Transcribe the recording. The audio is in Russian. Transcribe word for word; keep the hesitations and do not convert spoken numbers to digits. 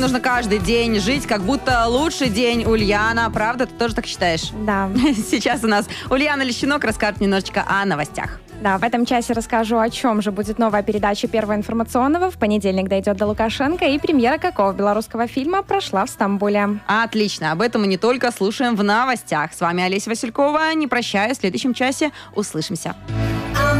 нужно каждый день жить, как будто лучший день. Ульяна, правда? Ты тоже так считаешь? Да. Сейчас у нас Ульяна Лещинок расскажет немножечко о новостях. Да, в этом часе расскажу, о чем же будет новая передача Первого информационного. В понедельник дойдет до Лукашенко, и премьера какого белорусского фильма прошла в Стамбуле. Отлично. Об этом мы не только слушаем в новостях. С вами Олеся Василькова. Не прощаюсь. В следующем часе услышимся.